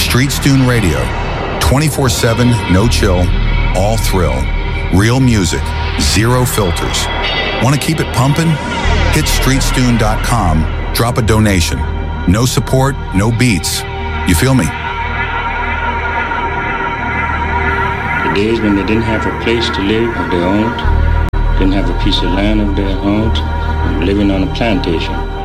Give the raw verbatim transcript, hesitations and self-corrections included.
Streetstune Radio. twenty-four seven, no chill, all thrill. Real music, zero filters. Want to keep it pumping? Hit streetstune dot com, drop a donation. No support, no beats. You feel me? The days when they didn't have a place to live of their own, didn't have a piece of land of their own, living on a plantation.